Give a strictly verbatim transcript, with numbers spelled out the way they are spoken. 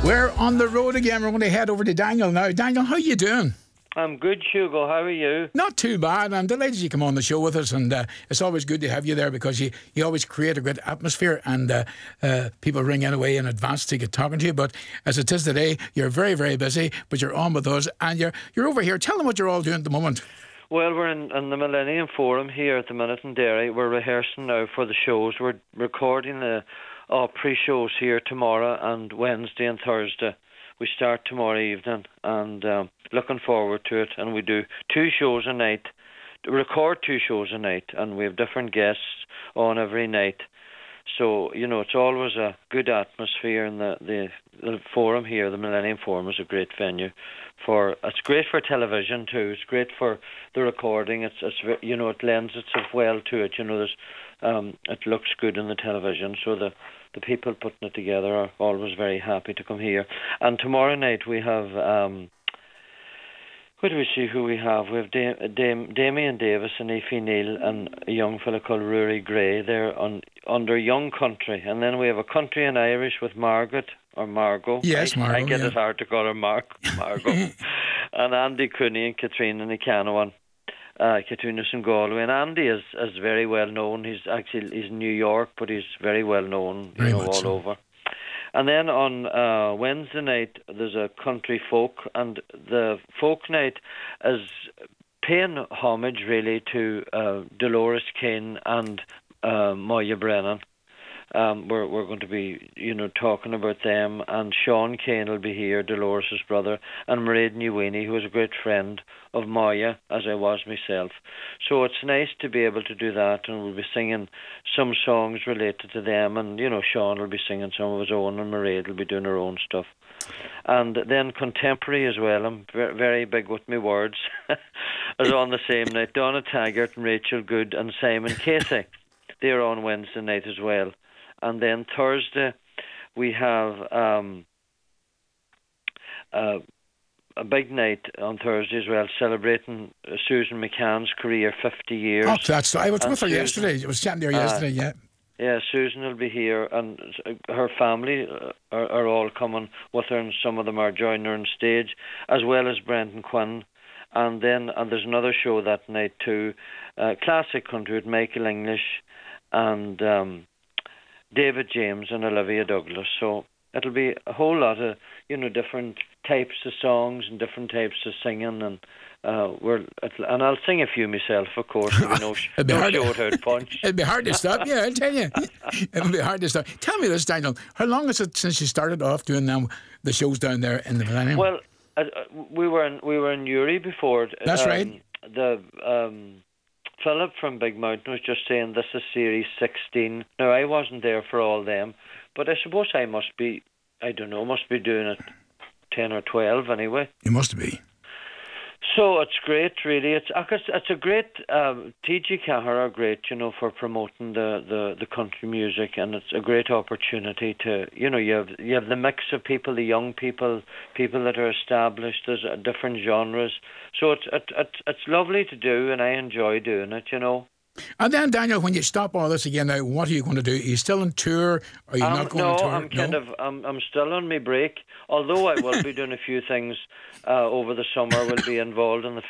We're on the road again. We're going to head over to Daniel now. Daniel, how are you doing? I'm good, Hugo. How are you? Not too bad. I'm delighted you come on the show with us, and uh, it's always good to have you there because you, you always create a great atmosphere, and uh, uh, people ring in away in advance to get talking to you. But as it is today, you're very, very busy, but you're on with us, and you're you're over here. Tell them what you're all doing at the moment. Well, we're in, in the Millennium Forum here at the minute in Derry. We're rehearsing now for the shows. We're recording the uh, pre-shows here tomorrow and Wednesday and Thursday. We start tomorrow evening, and um, looking forward to it. And we do two shows a night, record two shows a night, and we have different guests on every night. So, you know, it's always a good atmosphere, and the, the, the forum here, the Millennium Forum, is a great venue. For It's great for television too. It's great for the recording. It's, it's you know, it lends itself well to it. You know, there's, um, it looks good in the television, so the the people putting it together are always very happy to come here. And tomorrow night we have, um, where do we see who we have? We have Dam- Dam- Damien Davis and Aoife Neal and a young fella called Rory Gray. They're on under Young Country. And then we have a Country and Irish with Margaret, or Margot. Yes, I, Margot, I get yeah. it hard to call her Mar- Margot. And Andy Cooney and Katrina and Icanowan. Uh, Katunas in Galway, and Andy is, is very well known. He's actually he's in New York, but he's very well known, you Very know, much all so. over. And then on uh, Wednesday night, there's a country folk, and the folk night is paying homage really to uh, Dolores Kane and uh, Moya Brennan. Um, we're we're going to be, you know, talking about them, and Sean Kane will be here, Dolores' brother, and Mairead Newini, who is a great friend of Moya, as I was myself. So it's nice to be able to do that, and we'll be singing some songs related to them, and, you know, Sean will be singing some of his own, and Mairead will be doing her own stuff. And then contemporary as well. I'm very, very big with my words. As on the same night, Donna Taggart and Rachel Good and Simon Casey. They're on Wednesday night as well. And then Thursday, we have um, uh, a big night on Thursday as well, celebrating uh, Susan McCann's career, fifty years. Oh, that's I was And with her Susan- yesterday. I was chatting to her Uh, yesterday, yeah. Yeah, Susan will be here, and her family uh, are, are all coming with her, and some of them are joining her on stage, as well as Brendan Quinn. And then and there's another show that night too, uh, classic country with Michael English and um, David James and Olivia Douglas. So it'll be a whole lot of, you know, different types of songs and different types of singing, and uh, we're it'll, and I'll sing a few myself, of course. There'll be no, It'd be no hard to- short out punch. It'd be hard to stop, yeah, I'll tell you. It'll be hard to stop. Tell me this, Daniel. How long is it since you started off doing them, the shows down there in the Millennium? Well, uh, we were in we were in Uri before. That's um, right. The um, Philip from Big Mountain was just saying this is series sixteen. Now I wasn't there for all them, but I suppose I must be. I don't know. Must be doing it ten or twelve anyway. You must be. So it's great, really. It's it's a great um, T G Cahir are great, you know, for promoting the, the, the country music, and it's a great opportunity to, you know, you have you have the mix of people, the young people, people that are established. There's uh, different genres, so it's it, it's it's lovely to do, and I enjoy doing it, you know. And then, Daniel, when you stop all this again now, what are you going to do? Are you still on tour? Are you Um, not going no, on tour? I'm kind of I'm I'm still on my break. Although I will be doing a few things uh, over the summer. We'll be involved in the